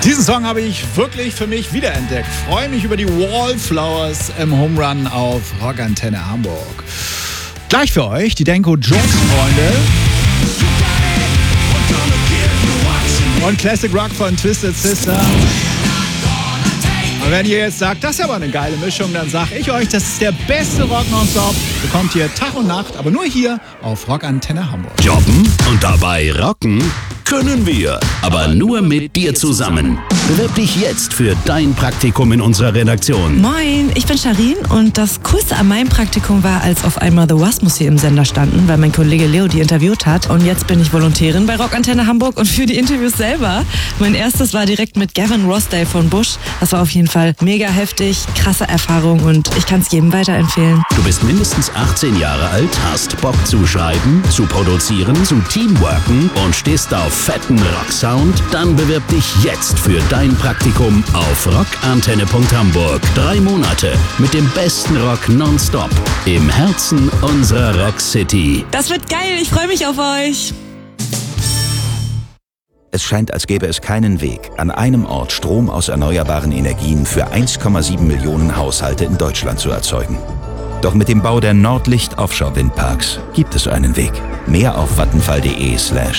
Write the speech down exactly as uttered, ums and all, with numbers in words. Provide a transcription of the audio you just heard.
Diesen Song habe ich wirklich für mich wiederentdeckt. Freue mich über die Wallflowers im Home Run auf Rockantenne Hamburg. Gleich für euch die Denko Jones Freunde und Classic Rock von Twisted Sister. Und wenn ihr jetzt sagt, das ist aber eine geile Mischung, dann sage ich euch, das ist der beste Rock nonstop. Bekommt ihr Tag und Nacht, aber nur hier auf Rockantenne Hamburg. Jobben und dabei rocken können wir, aber nur mit dir zusammen. Bewirb dich jetzt für dein Praktikum in unserer Redaktion. Moin, ich bin Sharin und das Coolste an meinem Praktikum war, als auf einmal The Wasmus hier im Sender standen, weil mein Kollege Leo die interviewt hat. Und jetzt bin ich Volontärin bei Rockantenne Hamburg und für die Interviews selber. Mein erstes war direkt mit Gavin Rossdale von Bush. Das war auf jeden Fall mega heftig, krasse Erfahrung und ich kann es jedem weiterempfehlen. Du bist mindestens achtzehn Jahre alt, hast Bock zu schreiben, zu produzieren, zu teamworken und stehst auf fetten Rocksound? Dann bewirb dich jetzt für dein Praktikum auf rockantenne Punkt hamburg. Drei Monate mit dem besten Rock nonstop im Herzen unserer Rock City. Das wird geil, ich freue mich auf euch. Es scheint, als gäbe es keinen Weg, an einem Ort Strom aus erneuerbaren Energien für eins Komma sieben Millionen Haushalte in Deutschland zu erzeugen. Doch mit dem Bau der Nordlicht Offshore Windparks gibt es einen Weg. Mehr auf vattenfall punkt de slash